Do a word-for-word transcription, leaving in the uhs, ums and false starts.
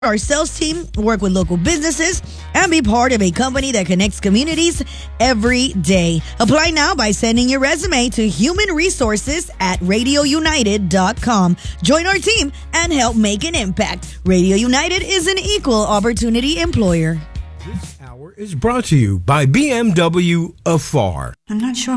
Our sales team work with local businesses and be part of a company that connects communities every day. Apply now by sending your resume to human resources at radio united dot com. Join our team and help make an impact. Radio United is an equal opportunity employer. This hour is brought to you by B M W Afar. I'm not sure